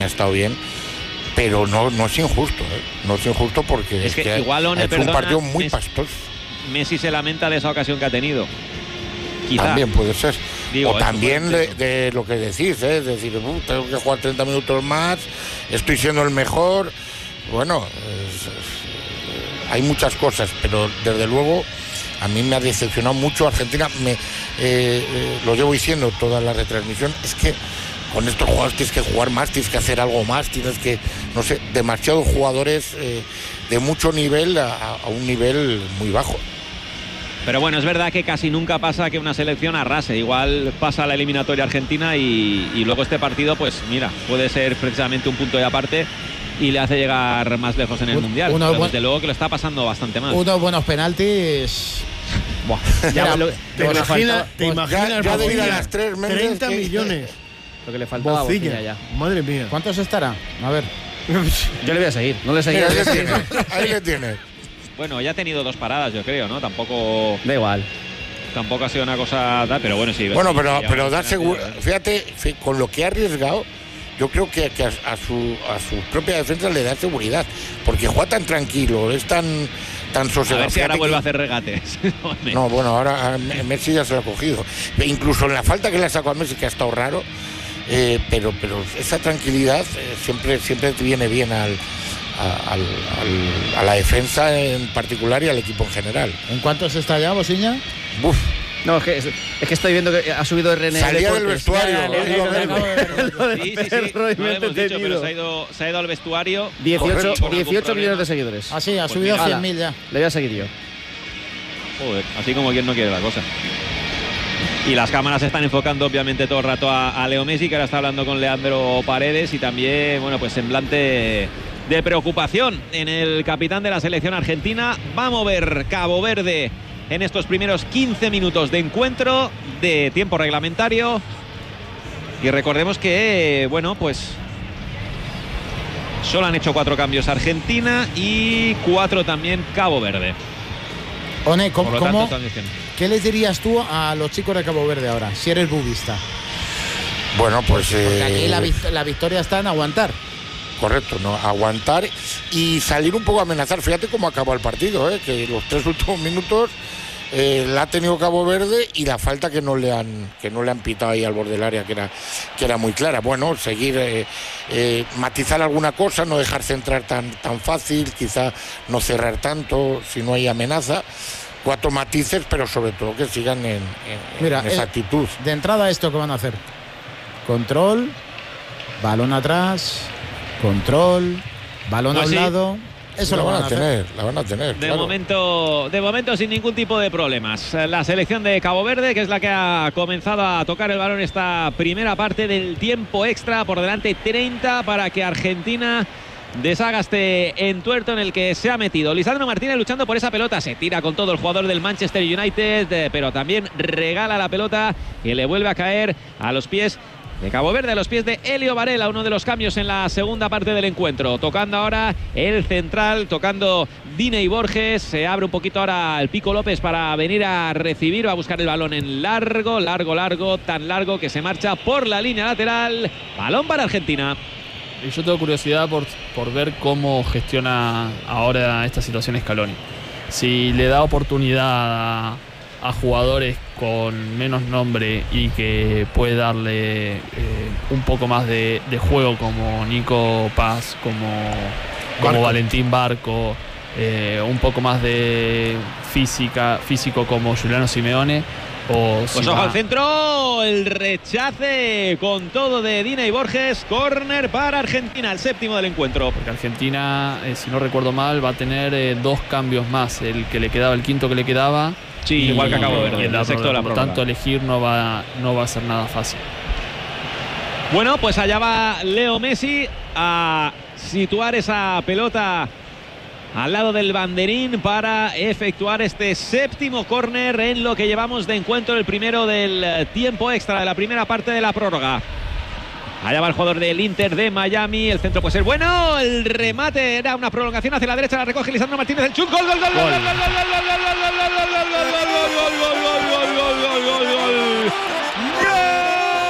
ha estado bien, pero no es injusto, no es injusto porque es que igual es un partido muy pastoso. Messi se lamenta de esa ocasión que ha tenido. Quizá. También puede ser. Digo, o también de lo que decís, es decir, tengo que jugar 30 minutos más, estoy siendo el mejor. Bueno, hay muchas cosas, pero desde luego a mí me ha decepcionado mucho Argentina. Lo llevo diciendo toda la retransmisión, es que con estos jugadores tienes que jugar más, tienes que hacer algo más, tienes que, no sé, demasiados jugadores de mucho nivel a un nivel muy bajo. Pero bueno, es verdad que casi nunca pasa que una selección arrase. Igual pasa la eliminatoria argentina y luego este partido, pues mira, puede ser precisamente un punto de aparte y le hace llegar más lejos en el Mundial. Pero desde luego que lo está pasando bastante mal. Unos buenos penaltis. Buah, ¿Te imaginas ya de ir a las 3 30 millones. Lo que le faltaba Bocilla ya. Madre mía. ¿Cuántos estará? A ver. Yo le voy a seguir. No le seguiré. Ahí le tienes. Bueno, ya ha tenido 2 paradas, yo creo, ¿no? Tampoco. Da igual. Tampoco ha sido una cosa. Pero bueno, sí. Bueno, pero da seguro. Fíjate, con lo que ha arriesgado, yo creo que a su propia defensa le da seguridad. Porque juega tan tranquilo, es tan sosegado. A ver si ahora vuelve a hacer regates. No, bueno, ahora Messi ya se lo ha cogido. Incluso en la falta que le ha sacado a Messi, que ha estado raro. Pero esa tranquilidad siempre te viene bien a la defensa en particular y al equipo en general. ¿En cuántos está ya, Bosiña? Uf. No, es que estoy viendo que ha subido RN. Salía del vestuario. Sí. No lo hemos dicho, pero se ha ido al vestuario. 18 millones de seguidores. Ah, sí, ha subido a 100.000 ya. Le voy a seguir yo. Joder, así como quien no quiere la cosa. Y las cámaras están enfocando obviamente todo el rato a Leo Messi, que ahora está hablando con Leandro Paredes, y también, bueno, pues semblante de preocupación en el capitán de la selección argentina. Va a mover Cabo Verde en estos primeros 15 minutos de encuentro de tiempo reglamentario. Y recordemos que, bueno, pues solo han hecho 4 cambios Argentina y 4 también Cabo Verde. One, ¿qué les dirías tú a los chicos de Cabo Verde ahora, si eres budista? Bueno, pues... Porque aquí la victoria está en aguantar. Correcto, ¿no? Aguantar y salir un poco a amenazar. Fíjate cómo acabó el partido, que los 3 últimos minutos la ha tenido Cabo Verde, y la falta que no le han pitado ahí al borde del área, que era muy clara. Bueno, seguir, matizar alguna cosa, no dejarse entrar tan fácil, quizá no cerrar tanto si no hay amenaza. 4 matices, pero sobre todo que sigan en esa actitud. De entrada, esto que van a hacer: control, balón atrás, control, balón al lado. Eso lo van a tener. La van a tener. De momento sin ningún tipo de problemas. La selección de Cabo Verde, que es la que ha comenzado a tocar el balón esta primera parte del tiempo extra. Por delante 30 para que Argentina deshaga este entuerto en el que se ha metido. Lisandro Martínez luchando por esa pelota. Se tira con todo el jugador del Manchester United, pero también regala la pelota y le vuelve a caer a los pies de Cabo Verde, a los pies de Elio Varela, uno de los cambios en la segunda parte del encuentro. Tocando ahora el central, tocando Diney Borges. Se abre un poquito ahora el Pico López para venir a recibir. Va a buscar el balón en largo, tan largo que se marcha por la línea lateral. Balón para Argentina. Y yo tengo curiosidad por ver cómo gestiona ahora esta situación Scaloni. Si le da oportunidad a jugadores con menos nombre y que puede darle un poco más de juego, como Nico Paz, como Valentín Barco, un poco más de físico como Giuliano Simeone. Pues ojo al centro, el rechace con todo de Diney Borges. Córner para Argentina, el 7º del encuentro. Porque Argentina, si no recuerdo mal, va a tener 2 cambios más, el 5º que le quedaba. Sí, igual que Cabo Verde, el sexto de la prórroga. Por tanto, elegir no va a ser nada fácil. Bueno, pues allá va Leo Messi a situar esa pelota al lado del banderín para efectuar este 7º córner en lo que llevamos de encuentro, el primero del tiempo extra de la primera parte de la prórroga. Allá va el jugador del Inter de Miami, el centro puede ser bueno, el remate era una prolongación hacia la derecha, la recoge Lisandro Martínez, el chut, gol, gol, gol, gol, gol, gol, gol, gol, gol, gol, gol, gol, gol, gol, gol, gol, gol, gol,